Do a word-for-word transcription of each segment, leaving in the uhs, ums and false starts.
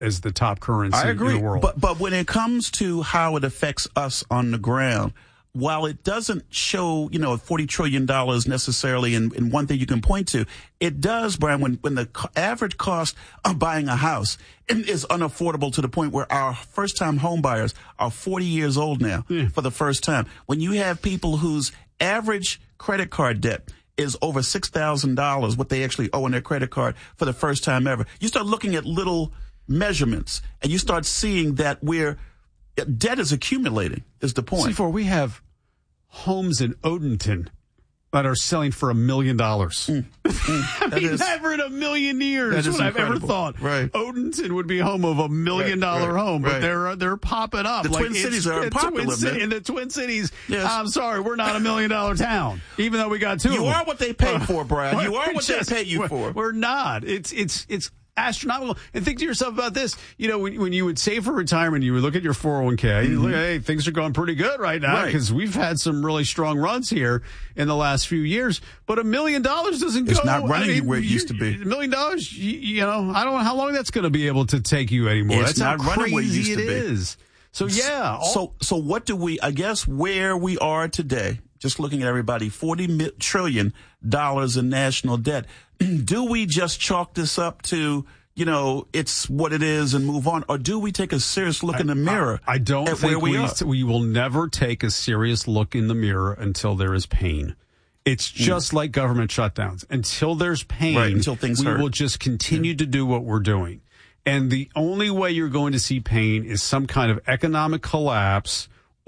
as the top currency I agree. in the world. But but when it comes to how it affects us on the ground, while it doesn't show, you know, forty trillion dollars necessarily in, in one thing you can point to, it does, Brian, when, when the co- average cost of buying a house is unaffordable to the point where our first-time home buyers are forty years old now yeah. for the first time. When you have people whose average credit card debt is over six thousand dollars, what they actually owe on their credit card for the first time ever, you start looking at little measurements and you start seeing that we're debt is accumulating, is the point. C four, we have homes in Odenton that are selling for a million dollars. Mm, mm, I mean, is, never in a million years would I've ever thought right. Odenton would be home of a million right, dollar right, home, but right. they're uh, they're popping up. The like Twin Cities are it's popular, Twin man. In the Twin Cities, yes. I'm sorry, we're not a million dollar town, even though we got two. You of them. are what they pay for, Brian. You are what just, they pay you we're, for. We're not. It's it's it's. astronomical. And think to yourself about this. You know, when, when you would save for retirement, you would look at your four oh one k. Mm-hmm. You look, hey, things are going pretty good right now because right. we've had some really strong runs here in the last few years. But a million dollars doesn't it's go. It's not running I mean, you where it you, used to be. A million dollars, you, you know, I don't know how long that's going to be able to take you anymore. It's that's not how running where it crazy used it to be. is. So yeah. All, so so what do we? I guess where we are today. Just looking at everybody, forty trillion dollars in national debt. Do we just chalk this up to, you know, it's what it is and move on? Or do we take a serious look I, in the mirror I, I don't at think where we, we, are? we will never take a serious look in the mirror until there is pain. It's just mm. like government shutdowns. Until there's pain, right, until things we hurt. will just continue yeah. to do what we're doing. And the only way you're going to see pain is some kind of economic collapse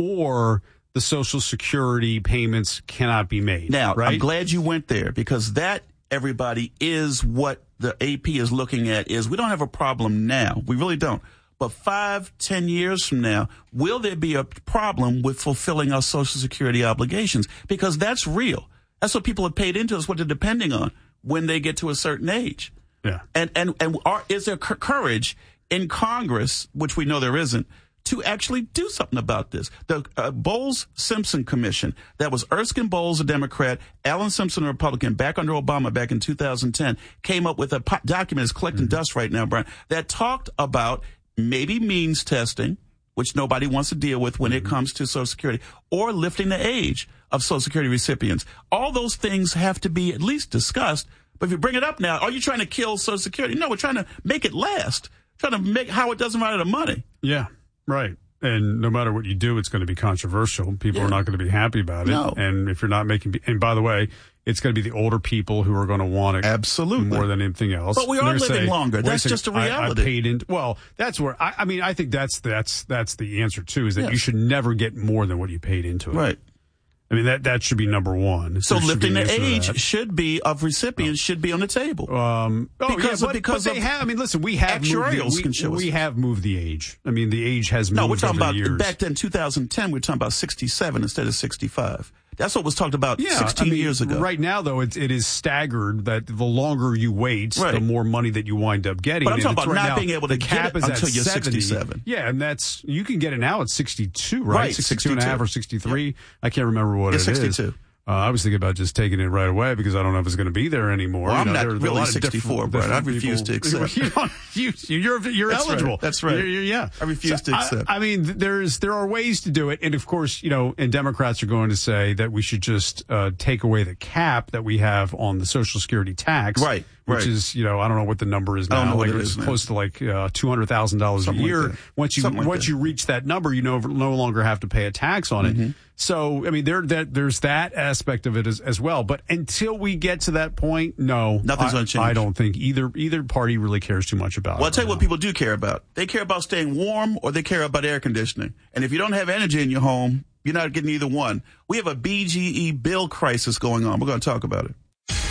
or the Social Security payments cannot be made. Now, right? I'm glad you went there because that, everybody, is what the A P is looking at is we don't have a problem now. We really don't. But five, ten years from now, will there be a problem with fulfilling our Social Security obligations? Because that's real. That's what people have paid into. Is what they're depending on when they get to a certain age. Yeah. And, and, and are, is there c- courage in Congress, which we know there isn't, to actually do something about this? The uh, Bowles-Simpson Commission, that was Erskine Bowles, a Democrat, Alan Simpson, a Republican, back under Obama back in two thousand ten, came up with a po- document that's collecting mm-hmm. dust right now, Brian, that talked about maybe means testing, which nobody wants to deal with when mm-hmm. it comes to Social Security, or lifting the age of Social Security recipients. All those things have to be at least discussed. But if you bring it up now, are you trying to kill Social Security? No, we're trying to make it last, trying to make how it doesn't run out of money. Yeah. Right. And no matter what you do, it's going to be controversial. People yeah. are not going to be happy about it. No. And if you're not making, and by the way, it's going to be the older people who are going to want it absolutely more than anything else. But we are living say, longer. That's just a reality. I, I paid in. Well, that's where I, I mean. I think that's that's that's the answer too. Is that yes. you should never get more than what you paid into it. Right. I mean, that, that should be number one. So there lifting the age should be of recipients oh. should be on the table. Um, oh, because yeah, of, but, because but they of have. I mean, listen, we have actuarials moved the, we, can show we us. have moved the age. I mean, the age has moved. No, we're talking over about the years. back then, two thousand ten. We were talking about sixty-seven instead of sixty-five. That's what was talked about yeah, sixteen I mean, years ago. Right now, though, it, it is staggered that the longer you wait, right. the more money that you wind up getting. But I'm talking and about right not now, being able to the cap get it is until at you're seventy. sixty-seven. Yeah, and that's you can get it now at sixty-two, right? Right, sixty-two and a half or sixty-three. Yeah. I can't remember what yeah, it sixty-two. is. sixty-two. Uh, I was thinking about just taking it right away because I don't know if it's going to be there anymore. Well, you I'm know, not there, really there sixty-four, but I refuse to accept. you don't, you, you're you're That's eligible. Right. That's right. You're, you're, yeah, I refuse so to accept. I, I mean, there's there are ways to do it, and of course, you know, and Democrats are going to say that we should just uh, take away the cap that we have on the Social Security tax, right? Which right. is, you know, I don't know what the number is now. I don't know like what it it's is close now. to like uh, two hundred thousand dollars a year. Like once you Something once like you reach that number, you no no longer have to pay a tax on it. Mm-hmm. So, I mean, there that there's that aspect of it as, as well. But until we get to that point, no, nothing's going to change. I don't think either either party really cares too much about well, it. I'll tell you right what people do care about. They care about staying warm, or they care about air conditioning. And if you don't have energy in your home, you're not getting either one. We have a B G E bill crisis going on. We're going to talk about it.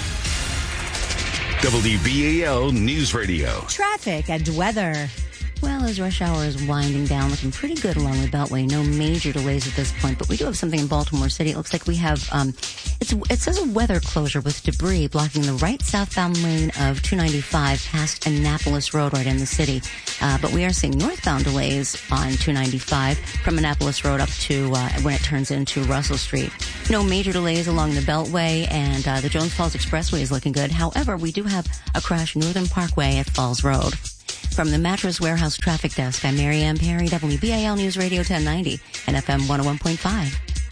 W B A L News Radio. Traffic and weather. Well, as rush hour is winding down, looking pretty good along the Beltway. No major delays at this point, but we do have something in Baltimore City. It looks like we have, um, it's, it says a weather closure with debris blocking the right southbound lane of two ninety-five past Annapolis Road right in the city. Uh, but we are seeing northbound delays on two ninety-five from Annapolis Road up to uh, when it turns into Russell Street. No major delays along the Beltway, and uh, the Jones Falls Expressway is looking good. However, we do have a crash Northern Parkway at Falls Road. From the Mattress Warehouse Traffic Desk, I'm Mary Ann Perry, W B A L News Radio ten ninety and F M one oh one point five.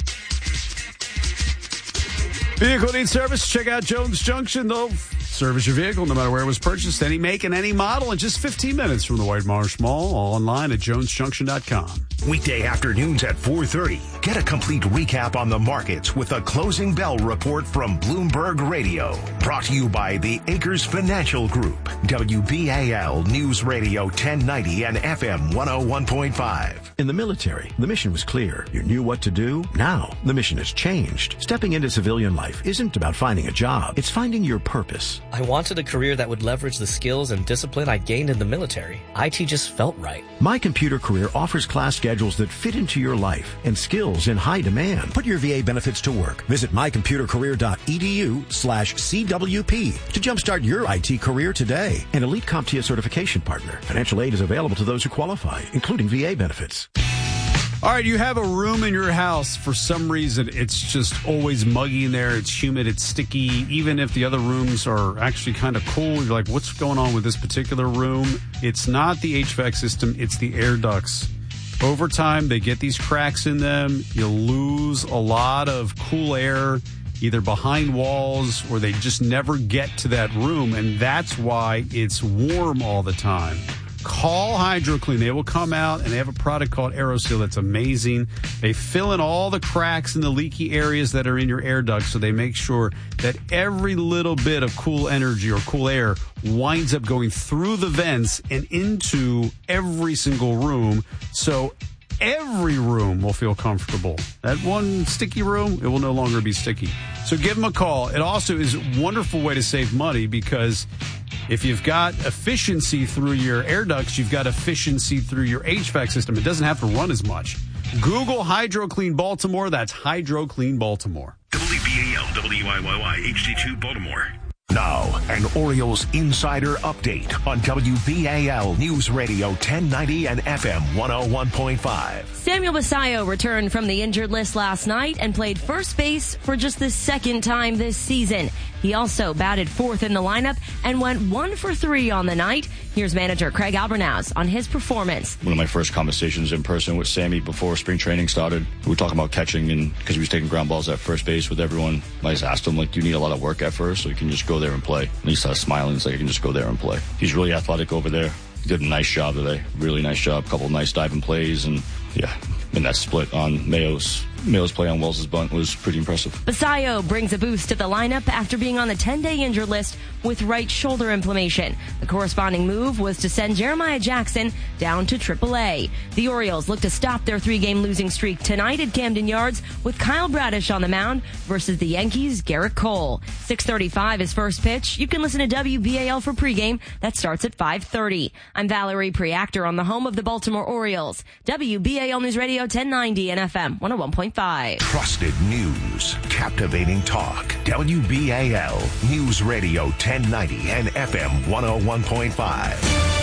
Vehicle needs service? Check out Jones Junction. They'll service your vehicle no matter where it was purchased, any make and any model in just fifteen minutes from the White Marsh Mall. All online at jones junction dot com. Weekday afternoons at four thirty. Get a complete recap on the markets with a closing bell report from Bloomberg Radio. Brought to you by the Acres Financial Group. W B A L News Radio ten ninety and F M one oh one point five. In the military, the mission was clear. You knew what to do. Now, the mission has changed. Stepping into civilian life isn't about finding a job. It's finding your purpose. I wanted a career that would leverage the skills and discipline I gained in the military. I T just felt right. My Computer Career offers class schedules that fit into your life and skills in high demand. Put your V A benefits to work. Visit my computer career dot e d u slash C W P to jumpstart your I T career today. An Elite CompTIA certification partner. Financial aid is available to those who qualify, including V A benefits. All right, you have a room in your house. For some reason, it's just always muggy in there. It's humid. It's sticky. Even if the other rooms are actually kind of cool, you're like, what's going on with this particular room? It's not the H V A C system. It's the air ducts. Over time, they get these cracks in them. You lose a lot of cool air, either behind walls or they just never get to that room. And that's why it's warm all the time. Call HydroClean. They will come out, and they have a product called AeroSeal that's amazing. They fill in all the cracks and the leaky areas that are in your air ducts, so they make sure that every little bit of cool energy or cool air winds up going through the vents and into every single room, so every room will feel comfortable. That one sticky room, it will no longer be sticky. So give them a call. It also is a wonderful way to save money because if you've got efficiency through your air ducts, you've got efficiency through your H V A C system. It doesn't have to run as much. Google HydroClean Baltimore. That's HydroClean Baltimore. W B A L W I Y Y H D two Baltimore. Now, an Orioles Insider Update on W B A L News Radio ten ninety and F M one oh one point five. Samuel Basallo returned from the injured list last night and played first base for just the second time this season. He also batted fourth in the lineup and went one for three on the night. Here's manager Craig Albernouz on his performance. One of my first conversations in person with Sammy before spring training started, we were talking about catching, and because he was taking ground balls at first base with everyone, I just asked him, like, do you need a lot of work at first so you can just go there and play? And he started smiling and said, you can just go there and play. He's really athletic over there. He did a nice job today. Really nice job. A couple of nice diving plays, and yeah, and that split on Mayo's Mayo's play on Wells' bunt was pretty impressive. Basallo brings a boost to the lineup after being on the ten-day injured list with right shoulder inflammation. The corresponding move was to send Jeremiah Jackson down to triple A. The Orioles look to stop their three-game losing streak tonight at Camden Yards with Kyle Bradish on the mound versus the Yankees' Garrett Cole. six thirty-five is first pitch. You can listen to W B A L for pregame. That starts at five thirty. I'm Valerie Preactor on the home of the Baltimore Orioles. W B A L News Radio ten ninety and F M one oh one point five. Trusted news, captivating talk. W B A L News Radio ten ninety and F M one oh one point five.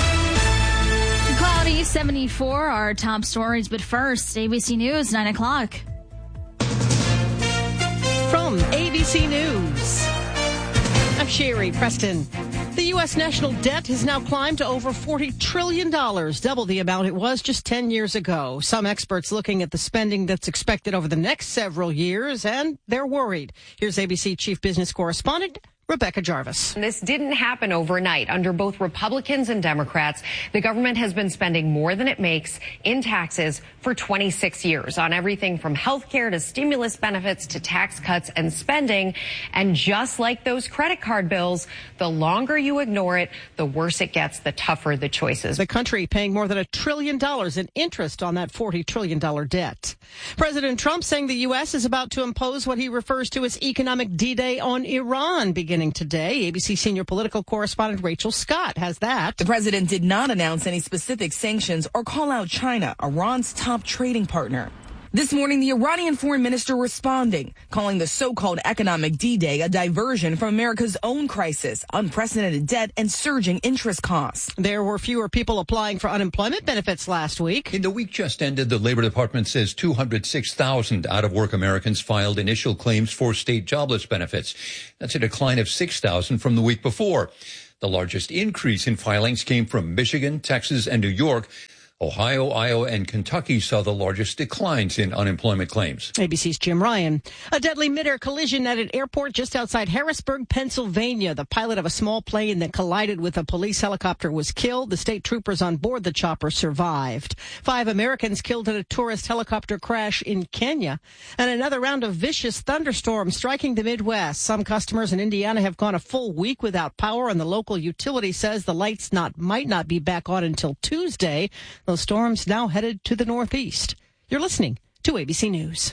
Cloudy, seventy-four, our top stories. But first, A B C News, nine o'clock. From A B C News, I'm Sherry Preston. The U S national debt has now climbed to over forty trillion dollars, double the amount it was just ten years ago. Some experts looking at the spending that's expected over the next several years, and they're worried. Here's A B C Chief Business Correspondent Rebecca Jarvis. This didn't happen overnight. Under both Republicans and Democrats, the government has been spending more than it makes in taxes for twenty-six years on everything from health care to stimulus benefits to tax cuts and spending. And just like those credit card bills, the longer you ignore it, the worse it gets, the tougher the choices. The country paying more than a trillion dollars in interest on that forty trillion dollars debt. President Trump saying the U S is about to impose what he refers to as economic D-Day on Iran beginning today. A B C senior political correspondent Rachel Scott has that. The president did not announce any specific sanctions or call out China, Iran's top trading partner. This morning, the Iranian foreign minister responding, calling the so-called economic D-Day a diversion from America's own crisis, unprecedented debt, and surging interest costs. There were fewer people applying for unemployment benefits last week. In the week just ended, the Labor Department says two hundred six thousand out-of-work Americans filed initial claims for state jobless benefits. That's a decline of six thousand from the week before. The largest increase in filings came from Michigan, Texas, and New York. Ohio, Iowa, and Kentucky saw the largest declines in unemployment claims. A B C's Jim Ryan. A deadly mid-air collision at an airport just outside Harrisburg, Pennsylvania. The pilot of a small plane that collided with a police helicopter was killed. The state troopers on board the chopper survived. Five Americans killed in a tourist helicopter crash in Kenya. And another round of vicious thunderstorms striking the Midwest. Some customers in Indiana have gone a full week without power, and the local utility says the lights not might not be back on until Tuesday. Those storms now headed to the northeast. You're listening to A B C News.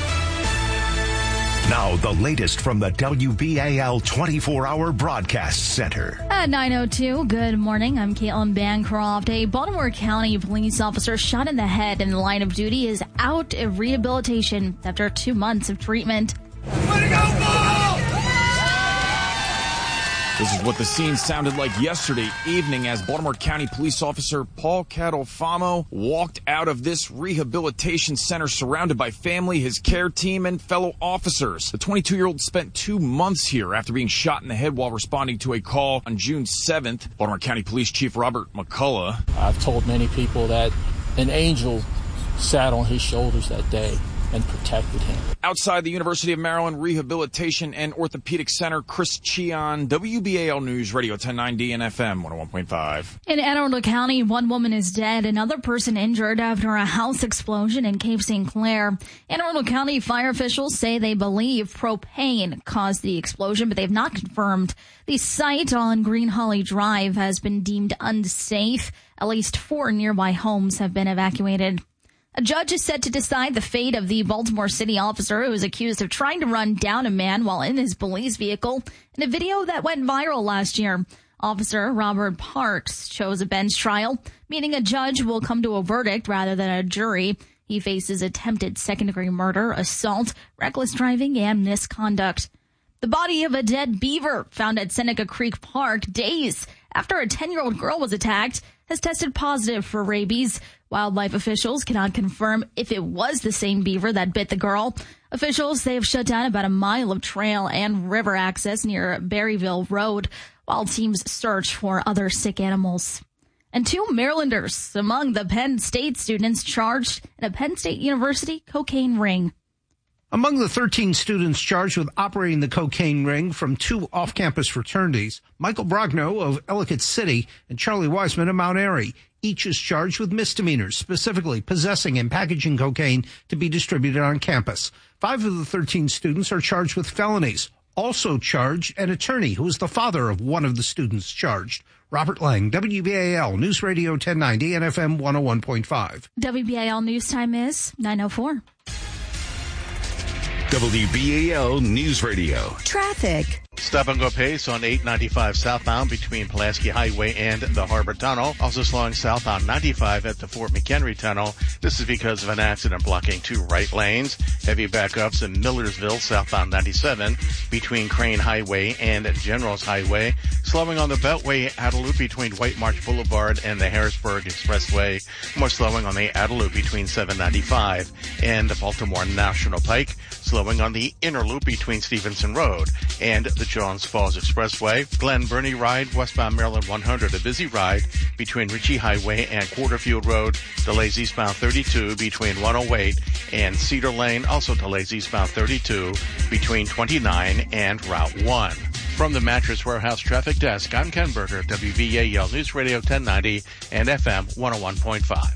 Now, the latest from the W B A L twenty-four hour Broadcast Center. At nine oh two, good morning. I'm Caitlin Bancroft. A Baltimore County police officer shot in the head in the line of duty is out of rehabilitation after two months of treatment. Way to go, ball! This is what the scene sounded like yesterday evening as Baltimore County Police Officer Paul Catalfamo walked out of this rehabilitation center surrounded by family, his care team, and fellow officers. The twenty-two-year-old spent two months here after being shot in the head while responding to a call on June seventh. Baltimore County Police Chief Robert McCullough. I've told many people that an angel sat on his shoulders that day and protected him. Outside the University of Maryland Rehabilitation and Orthopedic Center, Chris Cheon, W B A L News Radio ten ninety and F M one oh one point five. In Anne Arundel County, one woman is dead, another person injured after a house explosion in Cape Saint Clair. Anne Arundel County fire officials say they believe propane caused the explosion, but they have not confirmed. The site on Green Holly Drive has been deemed unsafe. At least four nearby homes have been evacuated. A judge is set to decide the fate of the Baltimore City officer who was accused of trying to run down a man while in his police vehicle in a video that went viral last year. Officer Robert Parks chose a bench trial, meaning a judge will come to a verdict rather than a jury. He faces attempted second-degree murder, assault, reckless driving, and misconduct. The body of a dead beaver found at Seneca Creek Park days after a ten-year-old girl was attacked has tested positive for rabies. Wildlife officials cannot confirm if it was the same beaver that bit the girl. Officials say have shut down about a mile of trail and river access near Berryville Road while teams search for other sick animals. And two Marylanders among the Penn State students charged in a Penn State University cocaine ring. Among the thirteen students charged with operating the cocaine ring from two off-campus fraternities, Michael Brogno of Ellicott City and Charlie Wiseman of Mount Airy. Each is charged with misdemeanors, specifically possessing and packaging cocaine to be distributed on campus. Five of the thirteen students are charged with felonies. Also charged an attorney who is the father of one of the students charged. Robert Lang, W B A L News Radio ten ninety and F M one oh one point five. W B A L News Time is nine oh four. W B A L News Radio. Traffic. Stop-and-go pace on eight ninety-five southbound between Pulaski Highway and the Harbor Tunnel. Also slowing southbound ninety-five at the Fort McHenry Tunnel. This is because of an accident blocking two right lanes. Heavy backups in Millersville southbound ninety-seven between Crane Highway and Generals Highway. Slowing on the Beltway Adeloop between White Marsh Boulevard and the Harrisburg Expressway. More slowing on the Adeloop between seven ninety-five and the Baltimore National Pike. Slowing on the inner loop between Stevenson Road and the Jones Falls Expressway. Glen Burnie Ride, westbound Maryland one hundred, a busy ride between Ritchie Highway and Quarterfield Road. Delays eastbound thirty-two between one oh eight and Cedar Lane. Also delays eastbound thirty-two between twenty-nine and Route one. From the Mattress Warehouse Traffic Desk, I'm Ken Berger, W B A L News Radio ten ninety and F M one oh one point five.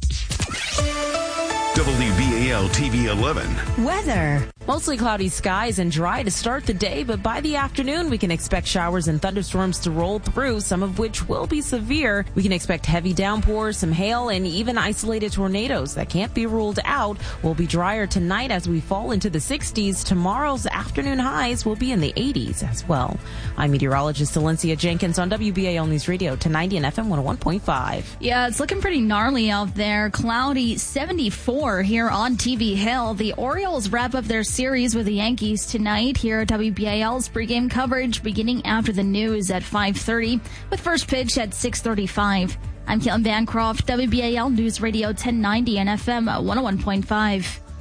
W B A L T V eleven. Weather. Mostly cloudy skies and dry to start the day, but by the afternoon we can expect showers and thunderstorms to roll through, some of which will be severe. We can expect heavy downpours, some hail, and even isolated tornadoes that can't be ruled out. Will be drier tonight as we fall into the sixties. Tomorrow's afternoon highs will be in the eighties as well. I'm meteorologist Valencia Jenkins on W B A L News Radio ten ninety and F M one oh one point five. Yeah, it's looking pretty gnarly out there. Cloudy seventy-four here on T V Hill. The Orioles wrap up their series with the Yankees tonight. Here at W B A L's pregame coverage beginning after the news at five thirty with first pitch at six thirty-five. I'm Caitlin Bancroft, W B A L News Radio ten ninety and F M one oh one point five.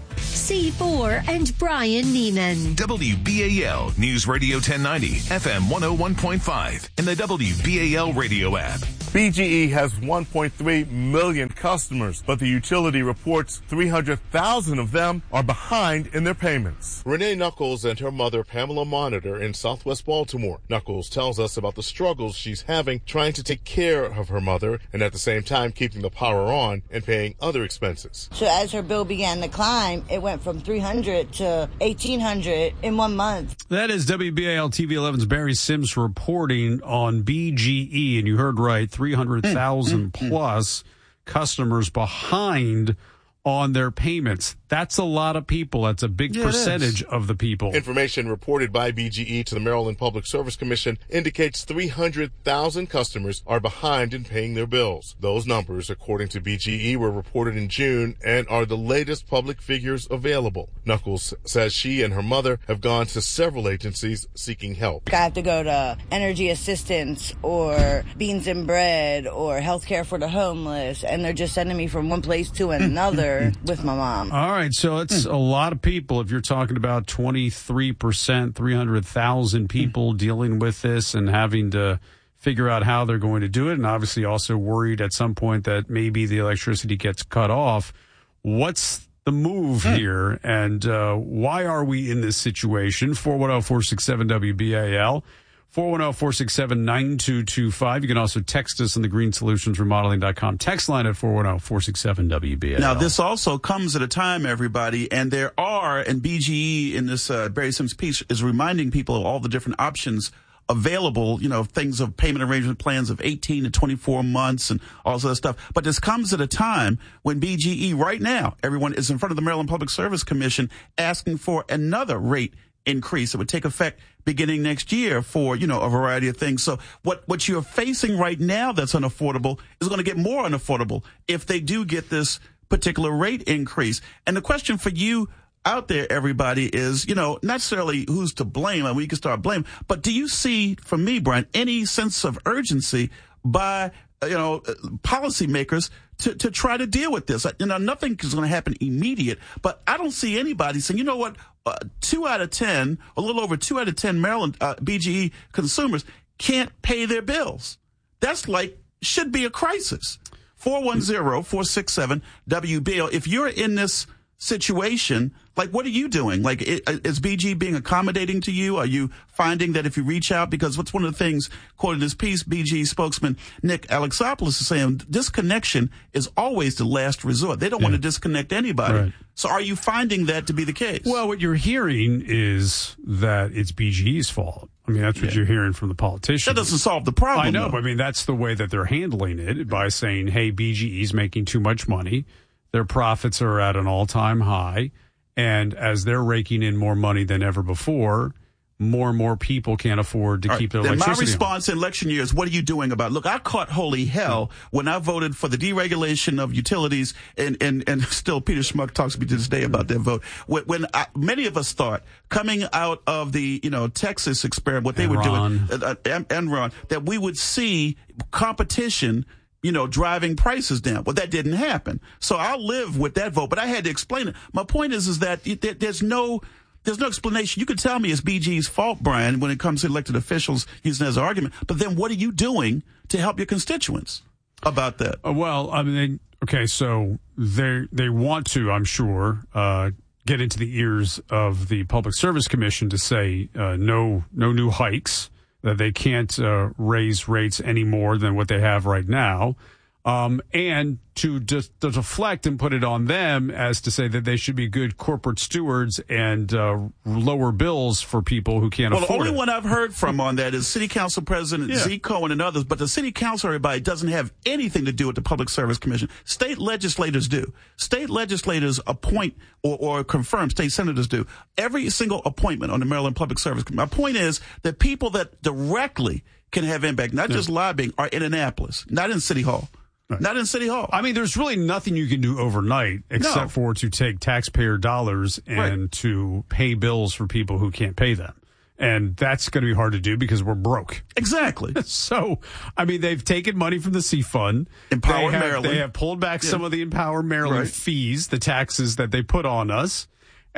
C four and Brian Neiman. W B A L News Radio ten ninety, F M one oh one point five, and the W B A L radio app. B G E has one point three million customers, but the utility reports three hundred thousand of them are behind in their payments. Renee Knuckles and her mother, Pamela Monitor, in Southwest Baltimore. Knuckles tells us about the struggles she's having trying to take care of her mother and at the same time keeping the power on and paying other expenses. So as her bill began to climb, it went from three hundred to eighteen hundred in one month. That is W B A L T V eleven's Barry Sims reporting on B G E, and you heard right, three hundred thousand mm, mm, plus mm. customers behind on their payments. That's a lot of people. That's a big yeah, percentage of the people. Information reported by B G E to the Maryland Public Service Commission indicates three hundred thousand customers are behind in paying their bills. Those numbers, according to B G E, were reported in June and are the latest public figures available. Knuckles says she and her mother have gone to several agencies seeking help. I have to go to energy assistance or beans and bread or healthcare for the homeless, and they're just sending me from one place to another with my mom. All right, so it's a lot of people. If you're talking about twenty-three percent, three hundred thousand people dealing with this and having to figure out how they're going to do it, and obviously also worried at some point that maybe the electricity gets cut off. What's the move here, and uh, why are we in this situation? four one zero, four six seven, W B A L. four one zero, four six seven, nine two two five. You can also text us on the green solutions remodeling dot com text line at four one zero, four six seven, W B A L. Now, this also comes at a time, everybody, and there are, and B G E in this uh, Barry Sims piece is reminding people of all the different options available, you know, things of payment arrangement plans of eighteen to twenty-four months and all this other stuff. But this comes at a time when B G E right now, everyone is in front of the Maryland Public Service Commission asking for another rate increase that would take effect beginning next year for, you know, a variety of things. So what, what you're facing right now that's unaffordable is going to get more unaffordable if they do get this particular rate increase. And the question for you out there, everybody, is, you know, not necessarily who's to blame, and we can start blaming, but do you see, from me, Brian, any sense of urgency by, you know, policymakers to, to try to deal with this? You know, nothing is going to happen immediate, but I don't see anybody saying, you know what, uh, two out of ten, a little over two out of ten Maryland uh, B G E consumers can't pay their bills. That's like, should be a crisis. four one zero, four six seven, W B A L. If you're in this situation, like, what are you doing? Like, is B G being accommodating to you? Are you finding that if you reach out, because what's one of the things, quoting this piece, B G spokesman Nick Alexopoulos is saying, disconnection is always the last resort. They don't yeah. want to disconnect anybody. Right. So are you finding that to be the case? Well, what you're hearing is that it's B G E's fault. I mean, that's what yeah. you're hearing from the politicians. That doesn't solve the problem. I know, though. but I mean, that's the way that they're handling it, by saying, hey, B G E's making too much money. Their profits are at an all-time high, and as they're raking in more money than ever before, more and more people can't afford to All keep right, their electricity. My response on. in election years, what are you doing about it? Look, I caught holy hell when I voted for the deregulation of utilities, and, and, and still Peter Schmuck talks to me to this day about that vote. When, when I, many of us thought, coming out of the, you know, Texas experiment, what they Enron. were doing, uh, uh, Enron, that we would see competition, you know, driving prices down. Well, that didn't happen. So I'll live with that vote, but I had to explain it. My point is, is that there's no, there's no explanation. You could tell me it's B G's fault, Brian, when it comes to elected officials using it as an argument. But then what are you doing to help your constituents about that? Uh, well, I mean, they, okay, so they they want to, I'm sure, uh, get into the ears of the Public Service Commission to say uh, no, no new hikes, that they can't uh, raise rates any more than what they have right now, um, and to, de- to deflect and put it on them as to say that they should be good corporate stewards and uh, lower bills for people who can't well, afford it. Well, the only one I've heard from on that is City Council President yeah. Z. Cohen and others, but the City Council, everybody, doesn't have anything to do with the Public Service Commission. State legislators do. State legislators appoint or, or confirm, state senators do. Every single appointment on the Maryland Public Service Commission. My point is that people that directly can have impact, not yeah. just lobbying, are in Annapolis, not in City Hall. Right. Not in City Hall. I mean, there's really nothing you can do overnight except no. for to take taxpayer dollars and right. to pay bills for people who can't pay them. And that's going to be hard to do because we're broke. Exactly. So, I mean, they've taken money from the C Fund. Empower they have, Maryland. They have pulled back yeah. some of the Empower Maryland right. fees, the taxes that they put on us.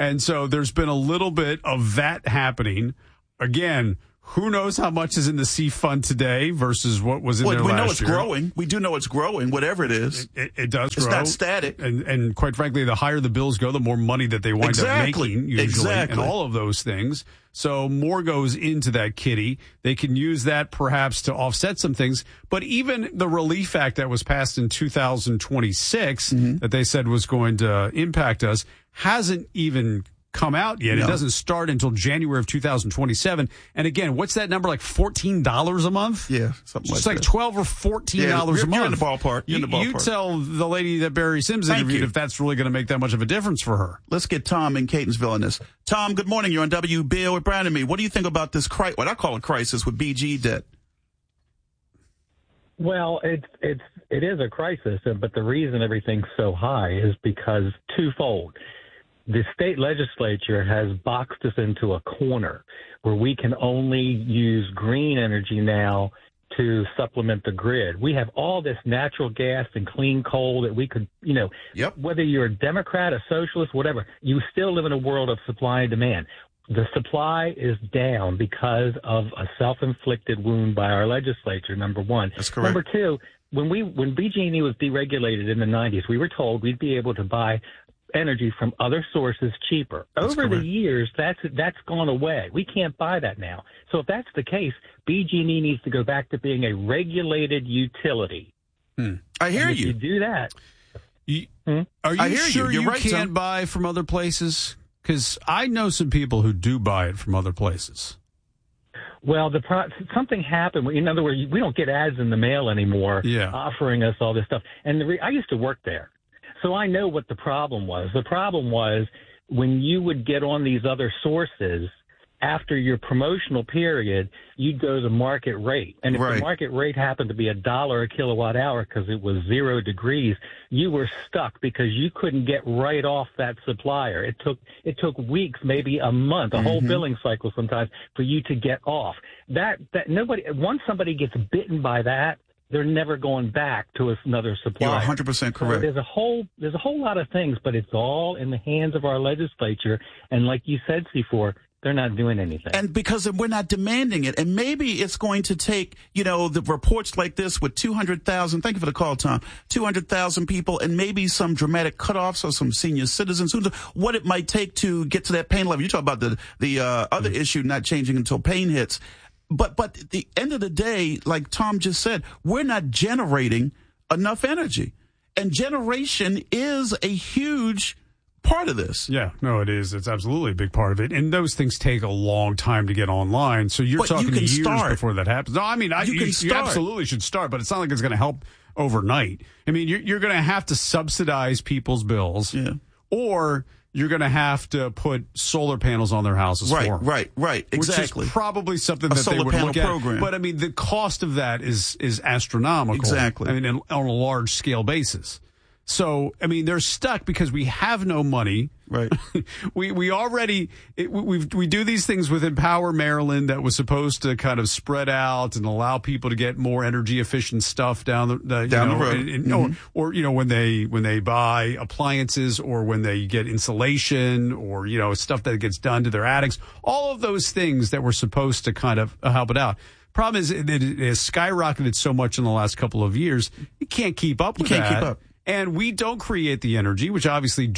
And so there's been a little bit of that happening. Again, who knows how much is in the C fund today versus what was in well, there we last year. We know it's year. growing. We do know it's growing, whatever it is. It, it, it does it's grow. It's not static. And, and quite frankly, the higher the bills go, the more money that they wind exactly. up making, usually, exactly. and all of those things. So more goes into that kitty. They can use that perhaps to offset some things. But even the Relief Act that was passed in two thousand twenty-six mm-hmm. that they said was going to impact us hasn't even come out yet. No. It doesn't start until January of two thousand twenty-seven. And again, what's that number? Like fourteen dollars a month? Yeah, something it's like, like that. twelve or fourteen dollars yeah, a month. You're in the ballpark. You're you, in the ballpark. You tell the lady that Barry Sims Thank interviewed you. if that's really going to make that much of a difference for her. Let's get Tom in Catonsville on this. Tom, good morning. You're on W B A L with Brian and me. What do you think about this cri- what I call a crisis with B G E debt? Well, it's it's it is a crisis, but the reason everything's so high is because twofold. The state legislature has boxed us into a corner where we can only use green energy now to supplement the grid. We have all this natural gas and clean coal that we could, you know, yep. whether you're a Democrat, a socialist, whatever, you still live in a world of supply and demand. The supply is down because of a self-inflicted wound by our legislature, number one. That's correct. Number two, when we when B G E was deregulated in the nineties, we were told we'd be able to buy energy from other sources cheaper. That's Over correct. the years, that's that's gone away. We can't buy that now. So if that's the case, B G E needs to go back to being a regulated utility. Hmm. I hear and if you. you do that. You, hmm? Are you I hear sure you, You're you right, can't Tom. buy from other places? Because I know some people who do buy it from other places. Well, the pro- something happened. In other words, we don't get ads in the mail anymore yeah. offering us all this stuff. And the re- I used to work there. So I know what the problem was. The problem was when you would get on these other sources, after your promotional period, you'd go to the market rate. And if right. the market rate happened to be a dollar a kilowatt hour because it was zero degrees, you were stuck because you couldn't get right off that supplier. It took it took weeks, maybe a month, a mm-hmm. whole billing cycle sometimes for you to get off. That that nobody once somebody gets bitten by that, they're never going back to another supplier. You're one hundred percent correct. So there's a whole there's a whole lot of things, but it's all in the hands of our legislature. And like you said, C four, they're not doing anything. And because we're not demanding it. And maybe it's going to take, you know, the reports like this with two hundred thousand, thank you for the call, Tom, two hundred thousand people and maybe some dramatic cutoffs or some senior citizens, what it might take to get to that pain level. You talk about the, the uh, other mm-hmm. issue not changing until pain hits. But but at the end of the day, like Tom just said, we're not generating enough energy. And generation is a huge part of this. Yeah, no, it is. It's absolutely a big part of it. And those things take a long time to get online. So you're but talking you years start. before that happens. No, I mean, I, you, you, can you absolutely should start, but it's not like it's going to help overnight. I mean, you're, you're going to have to subsidize people's bills. Yeah. Or you're going to have to put solar panels on their houses right, for them. Right, right, exactly. Which is probably something a that they would look at. Program. But, I mean, the cost of that is is astronomical. Exactly. I mean, on a large-scale basis. So, I mean, they're stuck because we have no money. Right. we we already it, we we do these things with Empower Maryland that was supposed to kind of spread out and allow people to get more energy efficient stuff down the, the down you know, the road, and, and, mm-hmm. or, or you know when they when they buy appliances or when they get insulation or you know stuff that gets done to their attics. All of those things that were supposed to kind of help it out. Problem is that it has skyrocketed so much in the last couple of years. You can't keep up with you can't that. keep up. And we don't create the energy, which obviously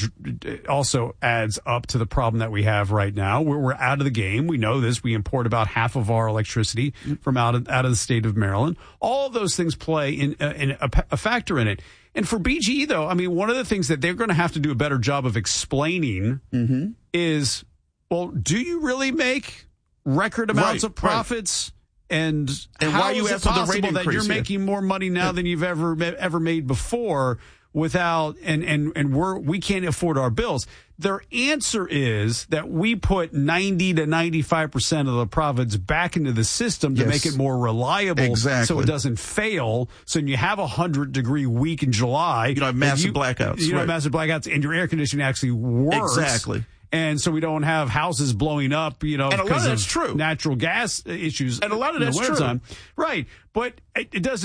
also adds up to the problem that we have right now. We're, we're out of the game. We know this. We import about half of our electricity from out of, out of the state of Maryland. All of those things play in, uh, in a, a factor in it. And for B G E, though, I mean, one of the things that they're going to have to do a better job of explaining mm-hmm. is, well, do you really make record amounts right, of profits? Right. And, and how why are you is it asking the possible rate that increase, you're yeah. making more money now yeah. than you've ever ever made before without and and and we're we can't afford our bills? Their answer is that we put ninety to ninety-five percent of the profits back into the system to yes. make it more reliable exactly. so it doesn't fail. So when you have a hundred degree week in July, you don't have massive you, blackouts. You don't right. have massive blackouts and your air conditioning actually works. Exactly. And so we don't have houses blowing up, you know, and a lot because of that's of true. natural gas issues. And a lot of in that's the true. Time. Right. But it, it doesn't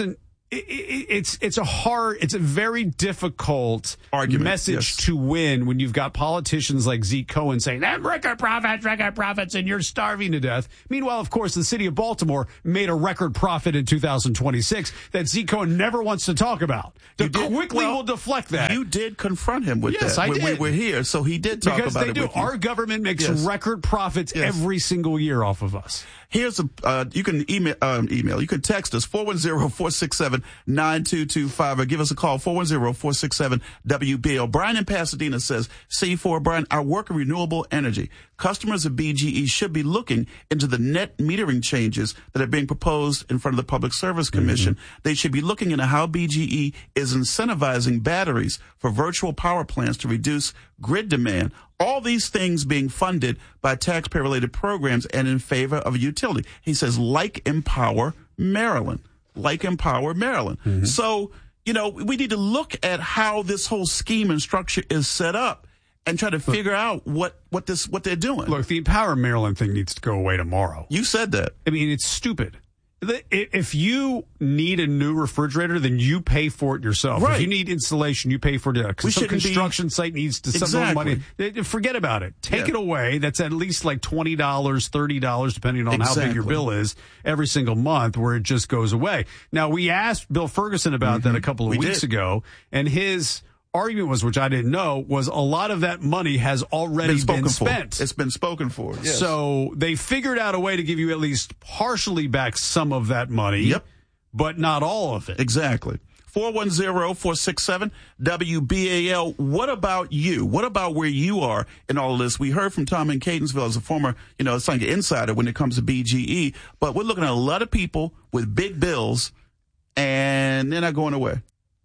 It, it, it's it's a hard, it's a very difficult argument message yes. to win when you've got politicians like Zeke Cohen saying that record profits, record profits, and you're starving to death. Meanwhile, of course, the city of Baltimore made a record profit in two thousand twenty-six that Zeke Cohen never wants to talk about. To quickly well, will deflect that. You did confront him with yes, that I when did. we were here, so he did talk because about they it do. with you. Our government makes yes. record profits yes. every single year off of us. Here's a, uh, you can email, um, email, you can text us, four one zero, four six seven, nine two two five, or give us a call, four one zero, four six seven, W B L. Brian in Pasadena says, C four, Brian, our work in renewable energy. Customers of B G E should be looking into the net metering changes that are being proposed in front of the Public Service Commission. Mm-hmm. They should be looking into how B G E is incentivizing batteries for virtual power plants to reduce grid demand. All these things being funded by taxpayer-related programs and in favor of a utility. He says, like Empower Maryland. Like Empower Maryland. Mm-hmm. So, you know, we need to look at how this whole scheme and structure is set up and try to figure look, out what, what this what they're doing. Look, the Empower Maryland thing needs to go away tomorrow. You said that. I mean, it's stupid. If you need a new refrigerator, then you pay for it yourself. Right. If you need installation, you pay for it. Because some construction be... site needs to exactly. send money. Forget about it. Take yeah. it away. That's at least like twenty dollars, thirty dollars, depending on exactly. how big your bill is, every single month, where it just goes away. Now, we asked Bill Ferguson about mm-hmm. that a couple of we weeks did. ago, and his argument was, which I didn't know, was a lot of that money has already been, been spent. For. It's been spoken for. Yes. So they figured out a way to give you at least partially back some of that money. Yep. But not all of it. Exactly. four one zero, four six seven, W B A L. What about you? What about where you are in all of this? We heard from Tom in Catonsville as a former, you know, it's like an insider when it comes to B G E. But we're looking at a lot of people with big bills, and they're not going away.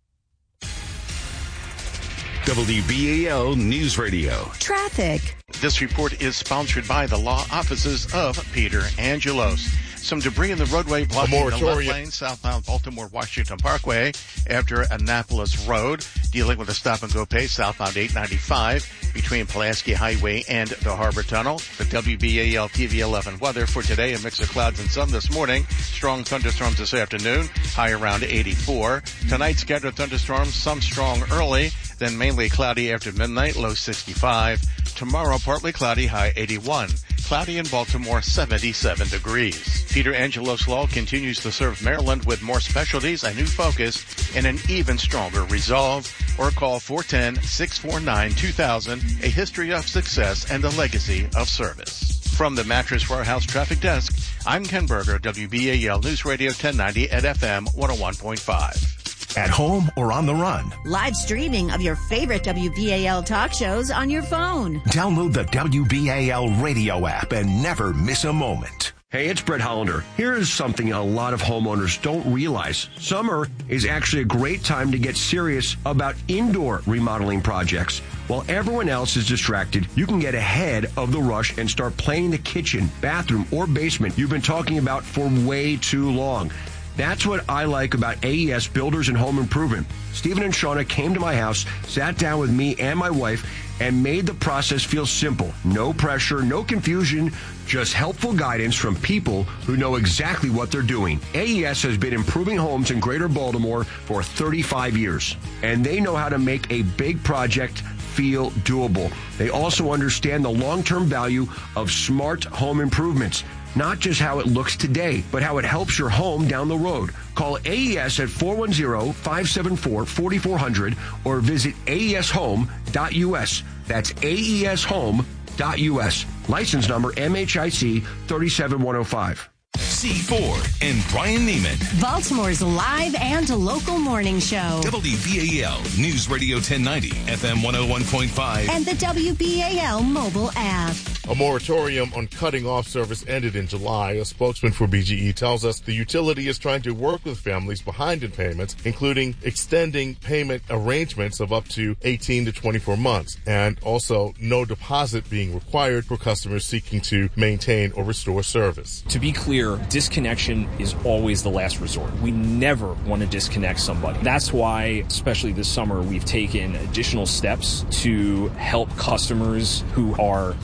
W B A L News Radio. Traffic. This report is sponsored by the law offices of Peter Angelos. Some debris in the roadway blocking the left lane southbound Baltimore-Washington Parkway after Annapolis Road. Dealing with a stop-and-go pace southbound eight ninety-five between Pulaski Highway and the Harbor Tunnel. The W B A L T V eleven weather for today, a mix of clouds and sun this morning. Strong thunderstorms this afternoon, high around eighty-four. Tonight, scattered thunderstorms, some strong early, then mainly cloudy after midnight, low sixty-five. Tomorrow, partly cloudy, high eighty-one. Cloudy in Baltimore, seventy-seven degrees. Peter Angelos Law continues to serve Maryland with more specialties, a new focus, and an even stronger resolve. Or call four one zero, six four nine, two thousand, a history of success and a legacy of service. From the Mattress Warehouse Traffic Desk, I'm Ken Berger, W B A L News Radio ten ninety at F M one oh one point five. At home or on the run. Live streaming of your favorite W B A L talk shows on your phone. Download the W B A L radio app and never miss a moment. Hey, it's Brett Hollander. Here's something a lot of homeowners don't realize. Summer is actually a great time to get serious about indoor remodeling projects. While everyone else is distracted, you can get ahead of the rush and start planning the kitchen, bathroom, or basement you've been talking about for way too long. That's what I like about A E S Builders and Home Improvement. Stephen and Shauna came to my house, sat down with me and my wife, and made the process feel simple. No pressure, no confusion, just helpful guidance from people who know exactly what they're doing. A E S has been improving homes in Greater Baltimore for thirty-five years, and they know how to make a big project feel doable. They also understand the long-term value of smart home improvements. Not just how it looks today, but how it helps your home down the road. Call A E S at four one zero, five seven four, four four zero zero or visit A E S home dot U S. That's A E S home dot U S. License number M H I C three seven one zero five. C four and Brian Neiman. Baltimore's live and local morning show. W B A L News Radio ten ninety, F M one oh one point five. And the W B A L mobile app. A moratorium on cutting off service ended in July. A spokesman for B G E tells us the utility is trying to work with families behind in payments, including extending payment arrangements of up to eighteen to twenty-four months, and also no deposit being required for customers seeking to maintain or restore service. To be clear, disconnection is always the last resort. We never want to disconnect somebody. That's why, especially this summer, we've taken additional steps to help customers who are struggling to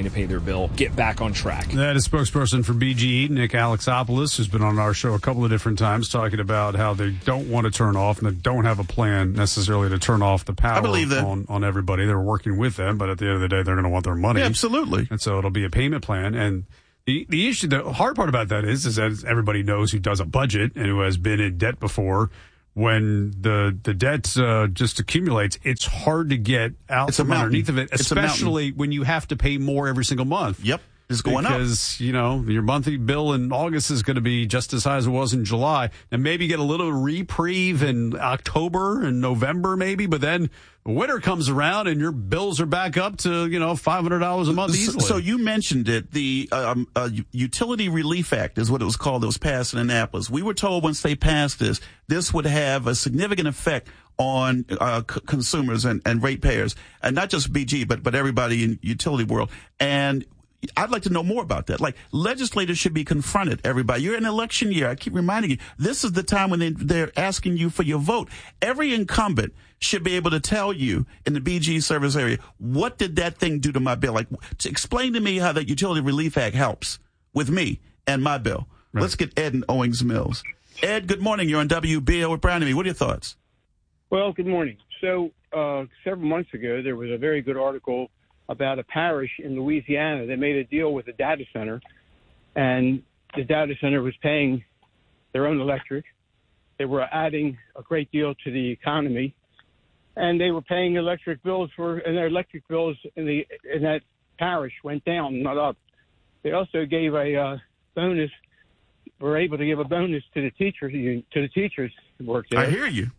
to pay their bill get back on track. That is spokesperson for B G E, Nick Alexopoulos, who's been on our show a couple of different times talking about how they don't want to turn off and they don't have a plan necessarily to turn off the power I believe that. On, on everybody. They're working with them, but at the end of the day, they're going to want their money. Yeah, absolutely. And so it'll be a payment plan. And the, the issue, the hard part about that is, is that everybody knows who does a budget and who has been in debt before. When the the debt uh, just accumulates, it's hard to get out It's a from mountain. underneath of it, It's a mountain. especially when you have to pay more every single month. Yep. It's going up. Because, you know, your monthly bill in August is going to be just as high as it was in July. And maybe get a little reprieve in October and November maybe, but then winter comes around and your bills are back up to, you know, five hundred dollars a month easily. So you mentioned it. The um, uh, Utility Relief Act is what it was called. It was passed in Annapolis. We were told once they passed this, this would have a significant effect on uh, c- consumers and, and ratepayers, and not just B G, but but everybody in utility world. And I'd like to know more about that. Like, legislators should be confronted, everybody. You're in election year. I keep reminding you, this is the time when they, they're asking you for your vote. Every incumbent should be able to tell you in the B G service area, what did that thing do to my bill? Like, to explain to me how the Utility Relief Act helps with me and my bill. Right. Let's get Ed in Owings Mills. Ed, good morning. You're on W B A L with Brian and me. What are your thoughts? Well, good morning. So uh, several months ago, there was a very good article about a parish in Louisiana that made a deal with a data center, and the data center was paying their own electric. They were adding a great deal to the economy, and they were paying electric bills for, and their electric bills in the in that parish went down, not up. They also gave a uh, bonus. Were able to give a bonus to the teachers to the teachers who worked there. I hear you.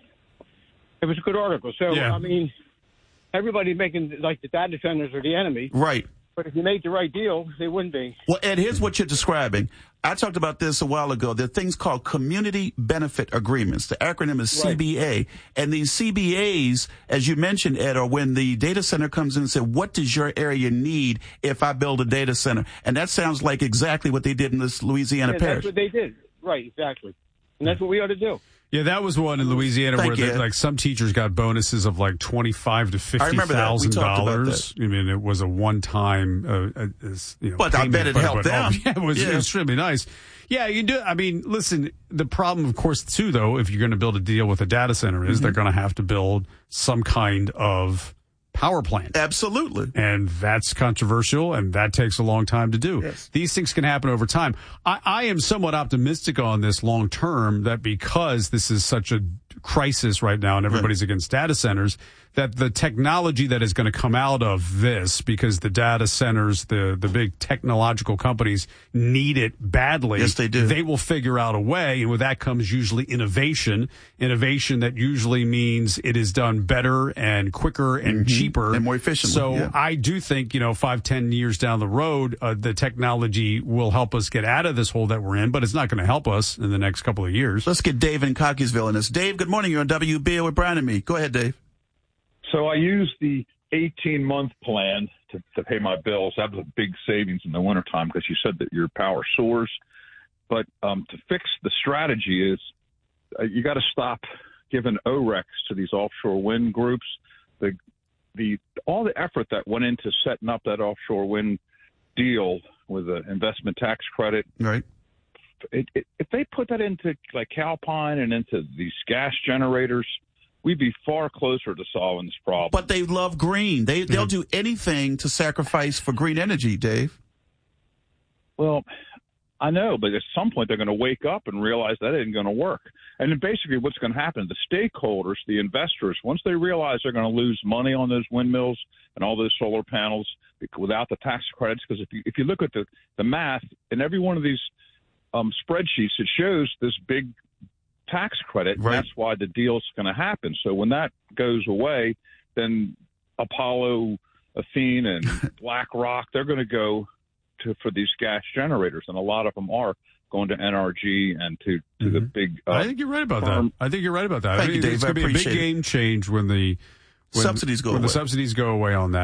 It was a good article. So Yeah. I mean, everybody making like the data centers are the enemy. Right. But if you made the right deal, they wouldn't be. Well, Ed, here's what you're describing. I talked about this a while ago. There are things called community benefit agreements. The acronym is C B A. Right. And these C B As, as you mentioned, Ed, are when the data center comes in and says, what does your area need if I build a data center? And that sounds like exactly what they did in this Louisiana Yeah, parish. that's what they did. Right, exactly. And that's what we ought to do. Yeah, that was one in Louisiana Thank where you, they, like some teachers got bonuses of like twenty five to fifty remember that. We thousand talked about dollars. I mean, it was a one time. Uh, uh, you know, But I payment, bet it but- helped but, oh, them. yeah, it was, Yeah. it was extremely nice. Yeah, you do. I mean, listen. The problem, of course, too, though, if you're going to build a deal with a data center, is Mm-hmm. they're going to have to build some kind of power plant. Absolutely. And that's controversial, and that takes a long time to do. Yes. These things can happen over time. I, I am somewhat optimistic on this long term that because this is such a crisis right now and everybody's right. against data centers, that the technology that is going to come out of this, because the data centers, the, the big technological companies need it badly. Yes, they do. They will figure out a way, and with that comes usually innovation. Innovation that usually means it is done better and quicker and Mm-hmm. cheaper. And more efficiently. So yeah. I do think, you know, five, ten years down the road, uh, the technology will help us get out of this hole that we're in, but it's not going to help us in the next couple of years. Let's get Dave in Cockeysville in this. Dave, good morning. You're on W B A with Brian and me. Go ahead, Dave. So I used the eighteen-month plan to, to pay my bills. That was a big savings in the wintertime because you said that your power soars. But um, to fix the strategy is uh, you got to stop giving O R E Cs to these offshore wind groups. The the all the effort that went into setting up that offshore wind deal with the investment tax credit. Right. It, it, if they put that into like Calpine and into these gas generators, we'd be far closer to solving this problem. But they love green. They, they'll do anything to sacrifice for green energy, Dave. Well, I know, but at some point they're going to wake up and realize that isn't going to work. And then basically what's going to happen, the stakeholders, the investors, once they realize they're going to lose money on those windmills and all those solar panels without the tax credits, because if you, if you look at the, the math in every one of these um, spreadsheets, it shows this big tax credit. Right. And that's why the deal's going to happen. So when that goes away, then Apollo, Athene, and BlackRock, they're going to go to for these gas generators, and a lot of them are going to N R G and to, to mm-hmm. the big. Uh, I think you're right about firm. that. I think you're right about that. Thank I mean, you, Dave. It's going to be a big it. game change when the when, subsidies go when away. the subsidies go away on that.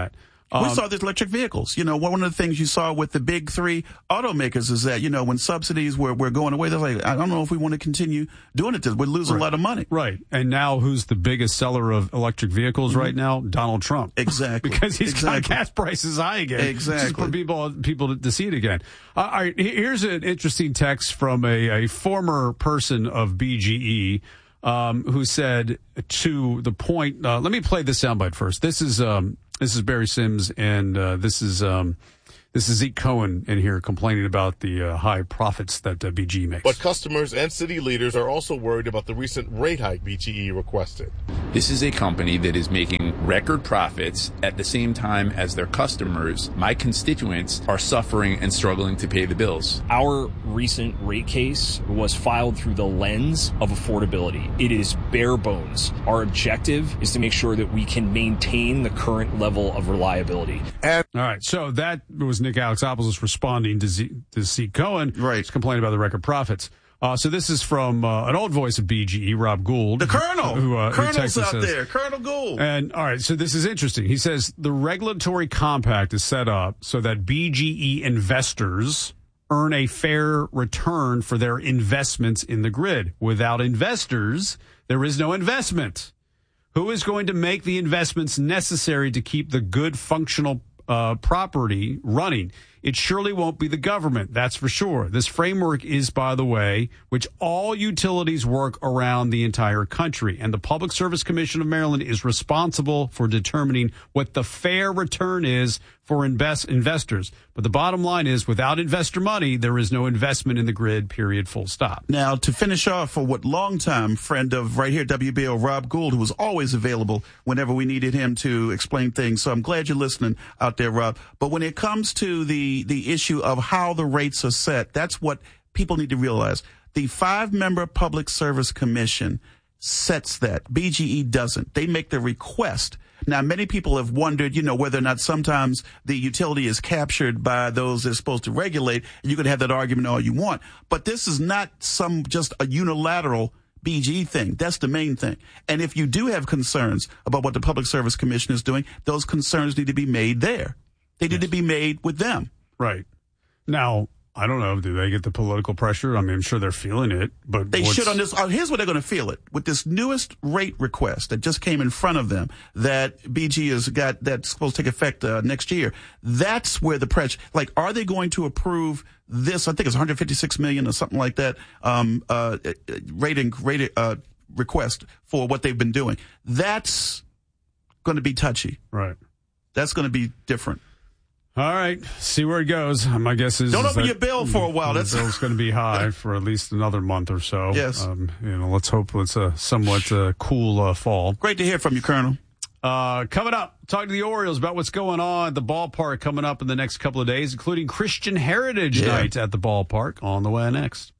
We Um, saw this electric vehicles. You know, one of the things you saw with the big three automakers is that, you know, when subsidies were, were going away, they're like, I don't know if we want to continue doing it. We're losing Right. a lot of money. Right. And now who's the biggest seller of electric vehicles Mm-hmm. right now? Donald Trump. Exactly. Because he's exactly. got gas prices high again. Exactly. Just for people, people to, to see it again. Uh, all right. Here's an interesting text from a, a former person of B G E. Um, who said to the point, uh, let me play this soundbite first. This is, um, this is Barry Sims and, uh, this is, um, this is Zeke Cohen in here complaining about the uh, high profits that uh, B G E makes. But customers and city leaders are also worried about the recent rate hike B G E requested. This is a company that is making record profits at the same time as their customers, my constituents, are suffering and struggling to pay the bills. Our recent rate case was filed through the lens of affordability. It is bare bones. Our objective is to make sure that we can maintain the current level of reliability. All right, so that was Nick Alexopoulos responding to Z, to Zeke Cohen. Right. He's complaining about the record profits. Uh, so this is from uh, an old voice of B G E, Rob Gould. The Colonel. Who, uh, who Colonel's texts us out says- there. Colonel Gould. And all right, so this is interesting. He says the regulatory compact is set up so that B G E investors earn a fair return for their investments in the grid. Without investors, there is no investment. Who is going to make the investments necessary to keep the good functional uh, property running? It surely won't be the government, that's for sure. This framework is, by the way, which all utilities work around the entire country. And the Public Service Commission of Maryland is responsible for determining what the fair return is for invest investors. But the bottom line is, without investor money, there is no investment in the grid, period, full stop. Now, to finish off, for what longtime friend of right here, W B O, Rob Gould, who was always available whenever we needed him to explain things. So I'm glad you're listening out there, Rob. But when it comes to the, the issue of how the rates are set, that's what people need to realize. The five-member Public Service Commission sets that. B G E doesn't. They make the request. Now, many people have wondered, you know, whether or not sometimes the utility is captured by those that's supposed to regulate. You can have that argument all you want. But this is not some just a unilateral B G E thing. That's the main thing. And if you do have concerns about what the Public Service Commission is doing, those concerns need to be made there. They need to be made with them. Right. Now, I don't know. Do they get the political pressure? I mean, I'm sure they're feeling it, but They what's- should on this. Uh, here's what they're going to feel it with this newest rate request that just came in front of them that B G has got that's supposed to take effect uh, next year. That's where the pressure. Like, are they going to approve this? I think it's one hundred fifty-six million or something like that. Um, uh, rating rating uh, request for what they've been doing. That's going to be touchy. Right. That's going to be different. All right, see where it goes. My guess is Don't is open that your bill for a while. The That's bill's going to be high for at least another month or so. Yes. Um, you know, let's hope it's a somewhat uh, cool uh, fall. Great to hear from you, Colonel. Uh, coming up, talk to the Orioles about what's going on at the ballpark coming up in the next couple of days, including Christian Heritage Yeah. Night at the ballpark on the way next.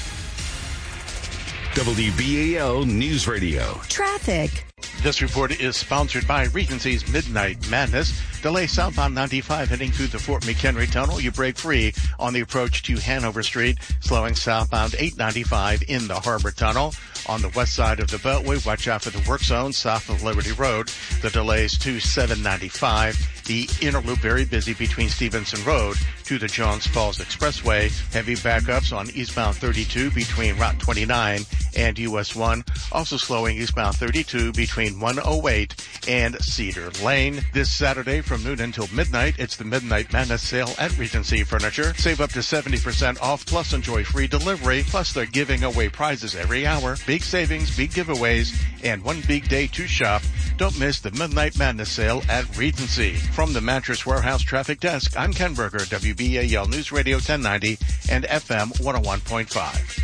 W B A L News Radio. Traffic. This report is sponsored by Regency's Midnight Madness. Delay southbound ninety-five heading through the Fort McHenry Tunnel. You break free on the approach to Hanover Street, slowing southbound eight ninety-five in the Harbor Tunnel. On the west side of the Beltway, watch out for the work zone south of Liberty Road. The delays to seven ninety-five. The inner loop very busy between Stevenson Road to the Johns Falls Expressway. Heavy backups on eastbound thirty-two between Route twenty-nine and U S one. Also slowing eastbound thirty-two between one oh eight and Cedar Lane. This Saturday from noon until midnight, it's the Midnight Madness sale at Regency Furniture. Save up to seventy percent off, plus enjoy free delivery. Plus they're giving away prizes every hour. Big savings, big giveaways, and one big day to shop. Don't miss the Midnight Madness sale at Regency. From the Mattress Warehouse Traffic Desk, I'm Ken Berger, W B A L News Radio ten ninety and F M one oh one point five.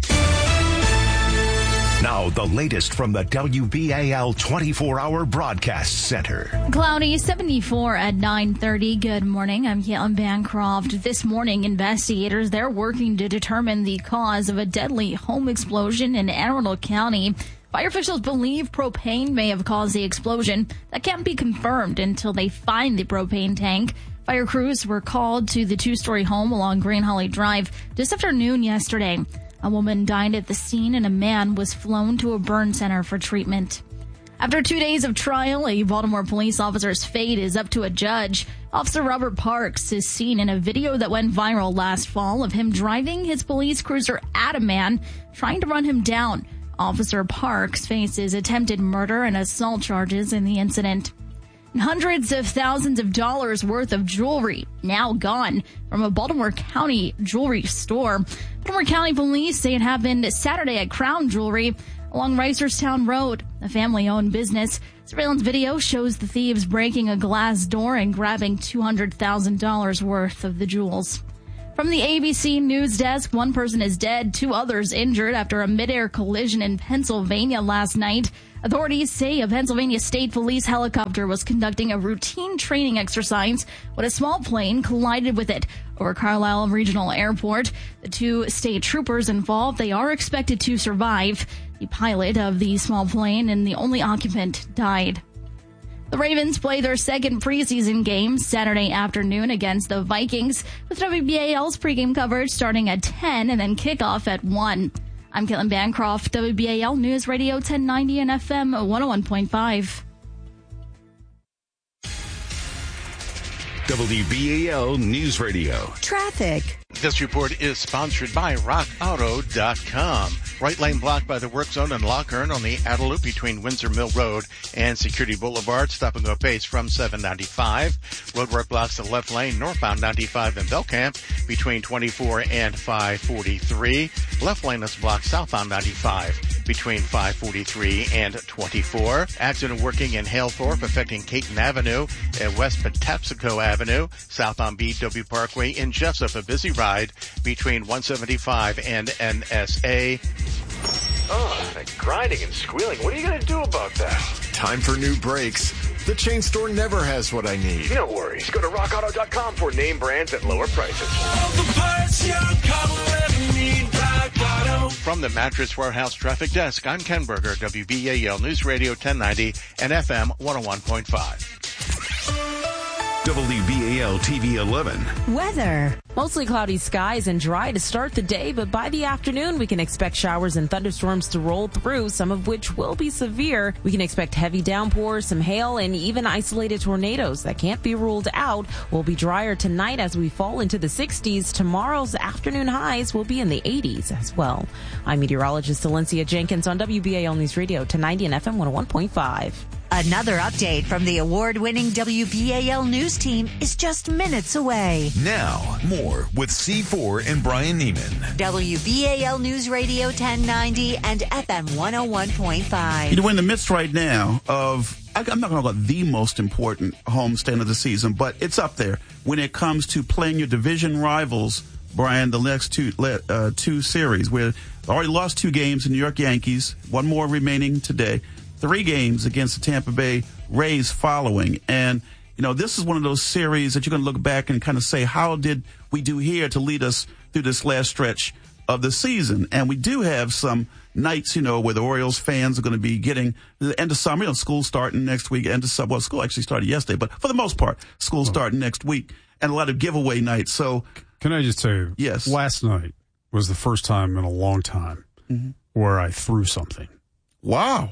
Now, the latest from the W B A L twenty-four hour Broadcast Center. Cloudy, seventy-four at nine thirty. Good morning. I'm Caitlin Bancroft. This morning, investigators, they're working to determine the cause of a deadly home explosion in Anne Arundel County. Fire officials believe propane may have caused the explosion. That can't be confirmed until they find the propane tank. Fire crews were called to the two-story home along Green Holly Drive just after noon yesterday. A woman died at the scene and a man was flown to a burn center for treatment. After two days of trial, a Baltimore police officer's fate is up to a judge. Officer Robert Parks is seen in a video that went viral last fall of him driving his police cruiser at a man, trying to run him down. Officer Parks faces attempted murder and assault charges in the incident. Hundreds of thousands of dollars worth of jewelry now gone from a Baltimore County jewelry store. Baltimore County police say it happened Saturday at Crown Jewelry along Reisterstown Road, a family-owned business. Surveillance video shows the thieves breaking a glass door and grabbing two hundred thousand dollars worth of the jewels. From the A B C News Desk, one person is dead, two others injured after a midair collision in Pennsylvania last night. Authorities say a Pennsylvania State Police helicopter was conducting a routine training exercise when a small plane collided with it over Carlisle Regional Airport. The two state troopers involved, they are expected to survive. The pilot of the small plane and the only occupant died. The Ravens play their second preseason game Saturday afternoon against the Vikings, with W B A L's pregame coverage starting at ten and then kickoff at one. I'm Caitlin Bancroft, W B A L News Radio ten ninety and F M one oh one point five. W B A L News Radio. Traffic. This report is sponsored by rock auto dot com. Right lane blocked by the work zone in Lockern on the outer loop between Windsor Mill Road and Security Boulevard. Stop and go pace from seven ninety-five. Roadwork blocks the left lane northbound ninety-five in Belcamp between twenty-four and five forty-three. Left lane is blocked southbound ninety-five between five forty-three and twenty-four. Accident working in Halethorpe affecting Caton Avenue and West Patapsco Avenue. Southbound B W Parkway in Jessup, a busy ride between one seventy-five and N S A. Oh, that grinding and squealing. What are you going to do about that? Time for new brakes. The chain store never has what I need. No worries. Go to rock auto dot com for name brands at lower prices. All the parts your car will ever need, Rock Auto. From the Mattress Warehouse Traffic Desk, I'm Ken Berger, W B A L News Radio ten ninety and F M one oh one point five. W B A L T V eleven. Weather. Mostly cloudy skies and dry to start the day, but by the afternoon we can expect showers and thunderstorms to roll through, some of which will be severe. We can expect heavy downpours, some hail, and even isolated tornadoes that can't be ruled out. We'll be drier tonight as we fall into the sixties. Tomorrow's afternoon highs will be in the eighties as well. I'm meteorologist Valencia Jenkins on W B A L News Radio ten ninety and F M one oh one point five. Another update from the award-winning W B A L News team is just minutes away. Now, more with C four and Brian Neiman. W B A L News Radio ten ninety and F M one oh one point five. You know, we're in the midst right now of, I'm not going to call it the most important homestand of the season, but it's up there when it comes to playing your division rivals, Brian, the next two, uh, two series. We already lost two games, the New York Yankees, one more remaining today. Three games against the Tampa Bay Rays following. And, you know, this is one of those series that you're going to look back and kind of say, how did we do here to lead us through this last stretch of the season? And we do have some nights, you know, where the Orioles fans are going to be getting the end of summer, you know, school starting next week, end of summer. Well, school actually started yesterday, but for the most part, school starting next week, and a lot of giveaway nights. So, can I just tell you, yes, last night was the first time in a long time mm-hmm. where I threw something. Wow.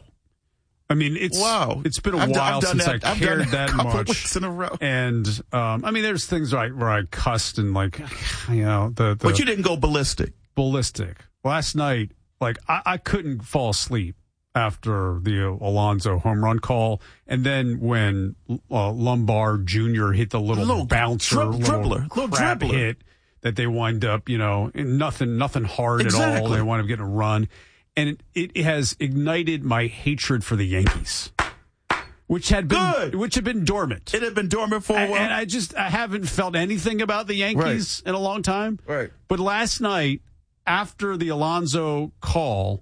I mean, it's wow. It's been a I've while done, since that, I cared I've done that that a couple much. Weeks in a row. And um, I mean, there's things like where I cussed and like, you know, the, the but you didn't go ballistic. Ballistic last night. Like I, I couldn't fall asleep after the Alonso home run call, and then when uh, Lombard Junior hit the little, little bouncer, tri- little, dribbler, little crap dribbler hit that they wind up, you know, nothing, nothing hard exactly. at all. They wind up getting a run. And it, it has ignited my hatred for the Yankees, which had been Good. which had been dormant. It had been dormant for a while, and I just I haven't felt anything about the Yankees right. in a long time. Right. But last night, after the Alonso call,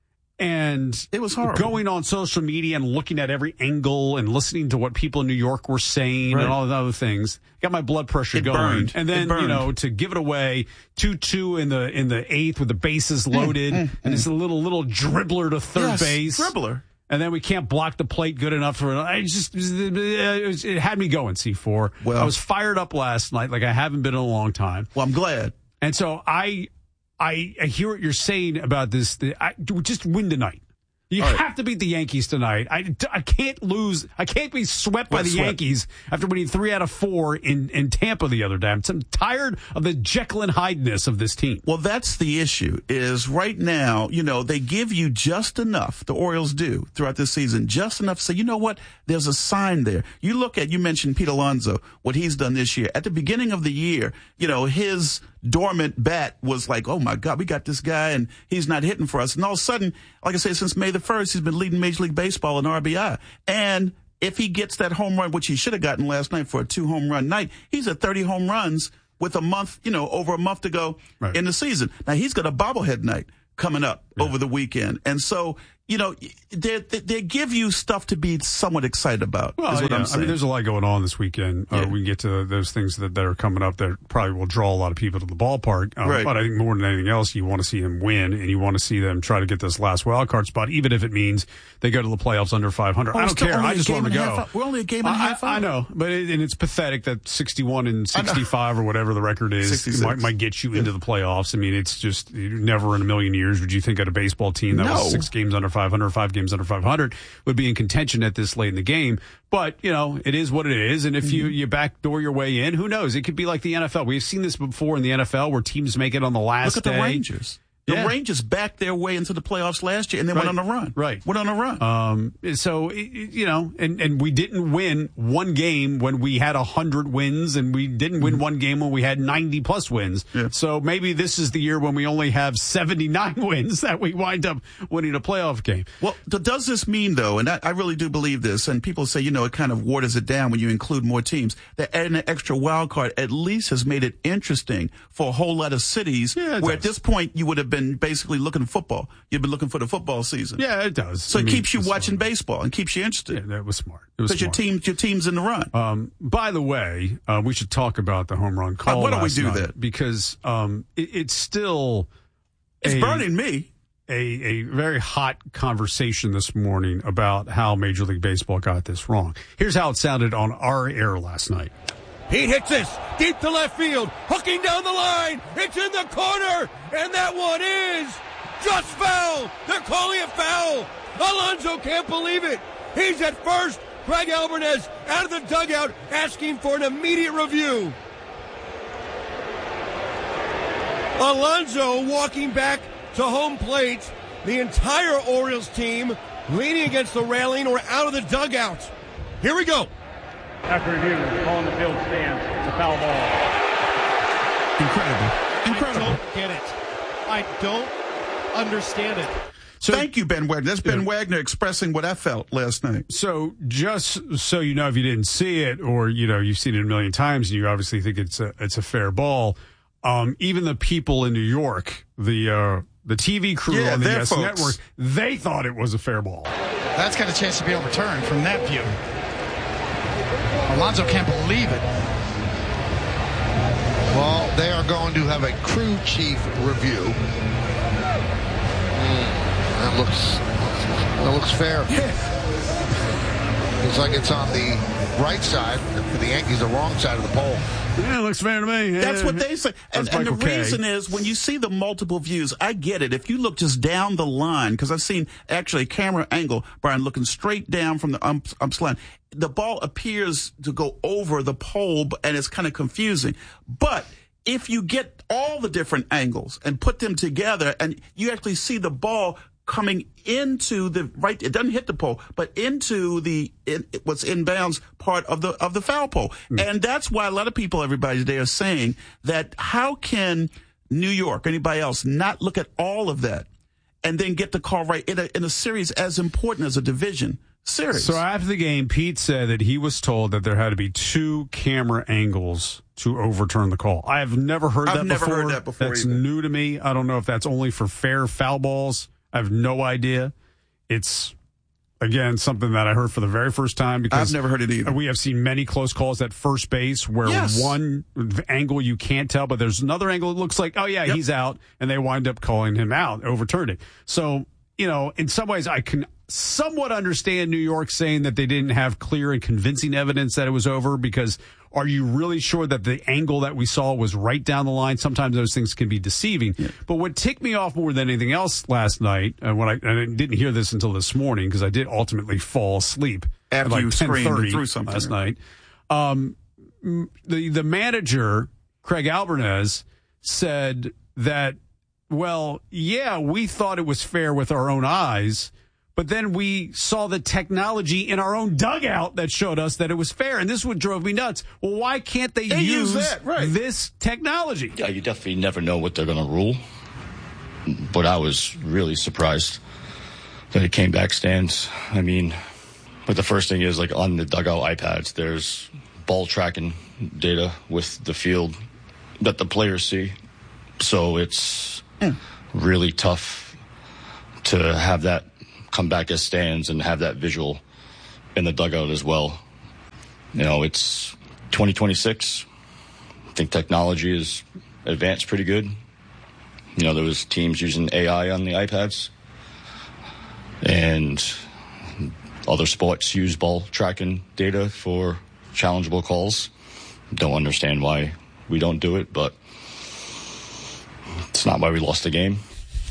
and it was horrible. Going on social media and looking at every angle and listening to what people in New York were saying right. and all the other things, got my blood pressure it going. Burned. And then you know to give it away two two in the in the eighth with the bases loaded mm, mm, and it's mm. a little little dribbler to third yes, base. Dribbler. And then we can't block the plate good enough for it. I just it, was, it had me going. C four. Well, I was fired up last night like I haven't been in a long time. Well, I'm glad. And so I I, I hear what you're saying about this. The, I, just win tonight. You All right. have to beat the Yankees tonight. I, I can't lose. I can't be swept by What the swept? Yankees after winning three out of four in, in Tampa the other day. I'm tired of the Jekyll and Hyde-ness of this team. Well, that's the issue, is right now, you know, they give you just enough, the Orioles do, throughout this season, just enough to say, you know what, there's a sign there. You look at, you mentioned Pete Alonso, what he's done this year. At the beginning of the year, you know, his dormant bat was like, oh my God, we got this guy and he's not hitting for us. And all of a sudden, like I say, since May the first, he's been leading Major League Baseball in R B I. And if he gets that home run, which he should have gotten last night for a two home run night, he's at thirty home runs with a month, you know, over a month to go right. in the season. Now he's got a bobblehead night coming up yeah. over the weekend. And so, you know, they, they they give you stuff to be somewhat excited about. Well, is what yeah. I'm saying. I mean, there's a lot going on this weekend. Yeah. Uh, we can get to those things that, that are coming up that probably will draw a lot of people to the ballpark. Um, right. But I think more than anything else, you want to see them win, and you want to see them try to get this last wild card spot, even if it means they go to the playoffs under five hundred. Well, I don't care. I just want them to go. Half, we're only a game and a half I, out. I know, but it, and it's pathetic that sixty-one and sixty-five or whatever the record is might, might get you yeah. into the playoffs. I mean, it's just never in a million years would you think at a baseball team that no. was six games under five hundred, five games under five hundred would be in contention at this late in the game. But, you know, it is what it is. And if mm-hmm. you, you backdoor your way in, who knows? It could be like the N F L. We've seen this before in the N F L where teams make it on the last Look at day. the Rangers. The yeah. Rangers backed their way into the playoffs last year and then right. went on a run. Right. Went on a run. Um, so, you know, and, and we didn't win one game when we had one hundred wins, and we didn't win mm-hmm. one game when we had ninety plus wins. Yeah. So maybe this is the year when we only have seventy-nine wins that we wind up winning a playoff game. Well, th- does this mean, though, and I, I really do believe this, and people say, you know, it kind of waters it down when you include more teams, that adding an extra wild card at least has made it interesting for a whole lot of cities yeah, where does. at this point you would have been basically looking football. You've been looking for the football season. Yeah, it does. So I it mean, keeps you watching smart. baseball and keeps you interested. Yeah, that was smart. It was Because your team, your team's in the run. Um, by the way, uh, we should talk about the home run call. Uh, why don't we last do night that? Because um, it, it's still it's a, burning me. A, a very hot conversation this morning about how Major League Baseball got this wrong. Here's how it sounded on our air last night. He hits this deep to left field, hooking down the line. It's in the corner, and that one is just foul. They're calling it foul. Alonso can't believe it. He's at first. Craig Alvarez out of the dugout asking for an immediate review. Alonso walking back to home plate. The entire Orioles team leaning against the railing or out of the dugout. Here we go. After review, call in the field stance. It's a foul ball. Incredible. Incredible. I don't get it. I don't understand it. So, Thank you, Ben Wagner. That's Ben yeah. Wagner expressing what I felt last night. So just so you know, if you didn't see it, or, you know, you've seen it a million times and you obviously think it's a, it's a fair ball, um, even the people in New York, the uh, the T V crew yeah, on the Yes folks. Network, they thought it was a fair ball. That's got a chance to be overturned from that view. Alonso can't believe it. Well, they are going to have a crew chief review. Mm, that looks that looks fair. Yeah. Looks like it's on the right side, and for the Yankees, the wrong side of the pole. Yeah, it looks fair to me. Yeah. That's what they say. And, and the K. reason is, when you see the multiple views, I get it. If you look just down the line, because I've seen actually a camera angle, Brian, looking straight down from the umps, umps line, the ball appears to go over the pole, and it's kind of confusing. But if you get all the different angles and put them together, and you actually see the ball coming into the right, it doesn't hit the pole, but into the in, what's inbounds part of the of the foul pole, mm. and that's why a lot of people, everybody today, are saying that how can New York, anybody else, not look at all of that and then get the call right in a in a series as important as a division series? So after the game, Pete said that he was told that there had to be two camera angles to overturn the call. I have never heard I've that never before. heard that before. That's either. new to me. I don't know if that's only for fair foul balls. I have no idea. It's, again, something that I heard for the very first time because I've never heard it either. We have seen many close calls at first base where yes. one angle you can't tell, but there's another angle that looks like, oh, yeah, yep. he's out, and they wind up calling him out, overturned it. So, you know, in some ways I can somewhat understand New York saying that they didn't have clear and convincing evidence that it was over, because are you really sure that the angle that we saw was right down the line? Sometimes those things can be deceiving. Yeah. But what ticked me off more than anything else last night, and when I, and I didn't hear this until this morning because I did ultimately fall asleep after at like you screamed through something last night. Um, the the manager, Craig Albanese, said that, well, yeah, we thought it was fair with our own eyes, but then we saw the technology in our own dugout that showed us that it was fair, and this is what drove me nuts. Well, why can't they, they use, use that, right. this technology? Yeah, you definitely never know what they're going to rule, but I was really surprised that it came back stands. I mean, but the first thing is, like, on the dugout iPads, there's ball tracking data with the field that the players see, so it's mm. really tough to have that come back as stands and have that visual in the dugout as well. You know, it's twenty twenty-six. I think technology is advanced pretty good. You know, there was teams using A I on the iPads, and other sports use ball tracking data for challengeable calls. Don't understand why we don't do it, but it's not why we lost the game.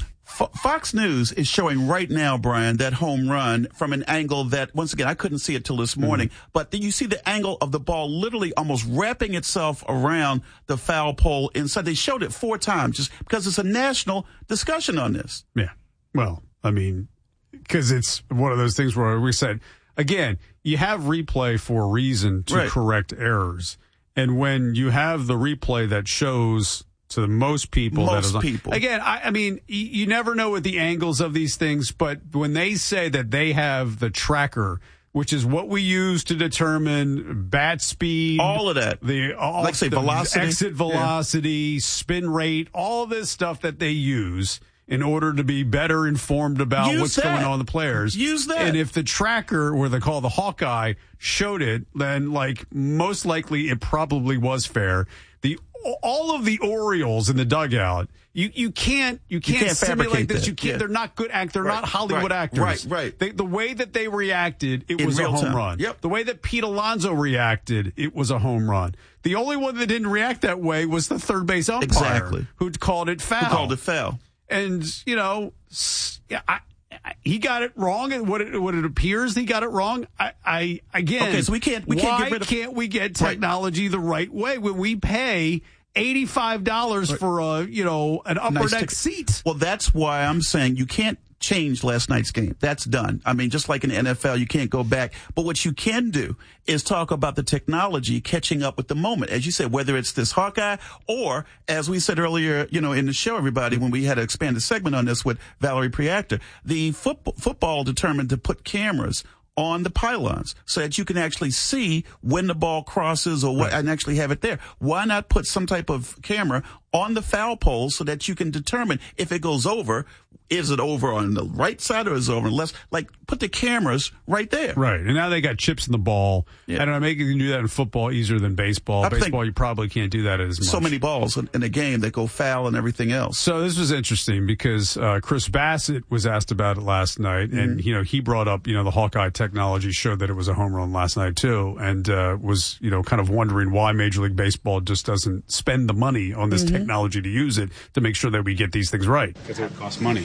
Fox News is showing right now, Brian, that home run from an angle that, once again, I couldn't see it till this morning. Mm-hmm. But you see the angle of the ball literally almost wrapping itself around the foul pole inside. They showed it four times just because it's a national discussion on this. Yeah. Well, I mean, because it's one of those things where we said, again, you have replay for a reason to right. correct errors. And when you have the replay that shows to most people, most that is, people. Again, I, I mean, you, you never know what the angles of these things, but when they say that they have the tracker, which is what we use to determine bat speed, all of that, the all, like say the velocity, exit velocity, yeah. spin rate, all of this stuff that they use in order to be better informed about use what's that. going on with the players. Use that. And if the tracker, or they call the Hawkeye, showed it, then like most likely it probably was fair. The all of the Orioles in the dugout, you, you can't you can't, you can't simulate this. that. You can't. Yeah. They're not good act. They're right. not Hollywood right. actors. Right, right. They, the way that they reacted, it in was a home time. run. Yep. The way that Pete Alonso reacted, it was a home run. The only one that didn't react that way was the third base umpire, exactly. who called it foul. Who called it foul? And you know, yeah, I. He got it wrong, and what it, what it appears he got it wrong. I, I again. Okay, so we can't we why can't get rid of. Can't we get technology right. the right way when we pay eighty-five dollars right. for a you know an upper nice deck ticket. seat? Well, that's why I'm saying you can't change last night's game. That's done. I mean, just like in the N F L, you can't go back. But what you can do is talk about the technology catching up with the moment. As you said, whether it's this Hawkeye or, as we said earlier, you know, in the show, everybody, when we had an expanded segment on this with Valerie Priactor, the football, football determined to put cameras on the pylons so that you can actually see when the ball crosses or what, right. and actually have it there. Why not put some type of camera on the foul pole so that you can determine if it goes over, is it over on the right side or is it over on the left? Like, put the cameras right there. Right. And now they got chips in the ball. Yeah. I don't know, maybe you can do that in football easier than baseball. I baseball, you probably can't do that as much. So many balls in a game that go foul and everything else. So this was interesting because uh, Chris Bassett was asked about it last night, and, mm-hmm. you know, he brought up, you know, the Hawkeye technology showed that it was a home run last night, too, and uh, was, you know, kind of wondering why Major League Baseball just doesn't spend the money on this mm-hmm. technology to use it to make sure that we get these things right. Because it costs money.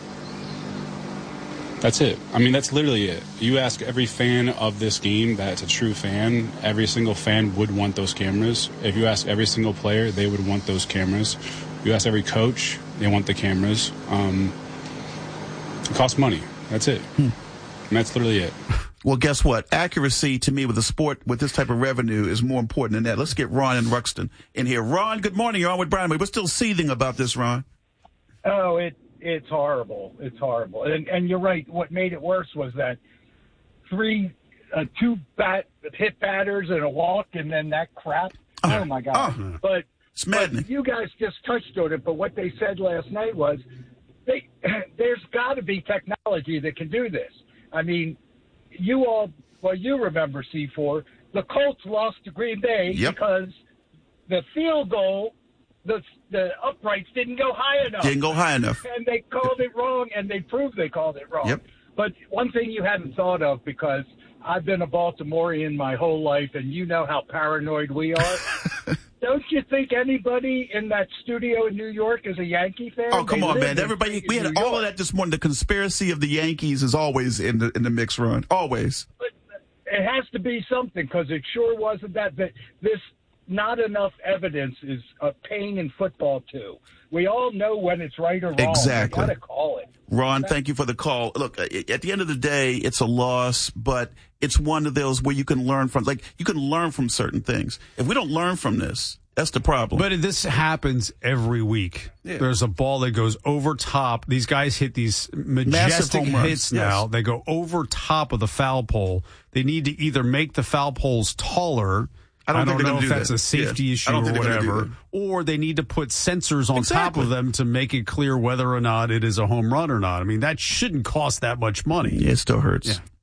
That's it. I mean, that's literally it. You ask every fan of this game that's a true fan, every single fan would want those cameras. If you ask every single player, they would want those cameras. You ask every coach, they want the cameras. Um, it costs money. That's it. Hmm. And that's literally it. Well, guess what? Accuracy to me with a sport with this type of revenue is more important than that. Let's get Ron and Ruxton in here. Ron, good morning. You're on with Brian. We're still seething about this, Ron. Oh, it it's horrible. It's horrible. And and you're right. What made it worse was that three, uh, two bat hit batters and a walk, and then that crap. Oh, oh my God! Oh. But, it's maddening. But you guys just touched on it. But what they said last night was, they there's got to be technology that can do this. I mean, you all, well, you remember C four. The Colts lost to Green Bay yep. because the field goal. The the uprights didn't go high enough. Didn't go high enough. And they called it wrong, and they proved they called it wrong. Yep. But one thing you hadn't thought of, because I've been a Baltimorean my whole life, and you know how paranoid we are. Don't you think anybody in that studio in New York is a Yankee fan? Oh, come They on, live man. in Everybody, we had New all York. of that this morning. The conspiracy of the Yankees is always in the in the mix, Ron. Always. But it has to be something, because it sure wasn't that. That this not enough evidence is a pain in football, too. We all know when it's right or wrong. Exactly. We got to call it. Ron, thank you for the call. Look, at the end of the day, it's a loss, but it's one of those where you can learn from, like, you can learn from certain things. If we don't learn from this, that's the problem. But this happens every week. Yeah. There's a ball that goes over top. These guys hit these majestic home runs. hits now. Yes. They go over top of the foul pole. They need to either make the foul poles taller. I don't, I don't think know if do that's that. a safety yeah. issue I don't or think they're gonna do whatever. that. Or they need to put sensors on Exactly. top of them to make it clear whether or not it is a home run or not. I mean, that shouldn't cost that much money. Yeah, it still hurts. Yeah.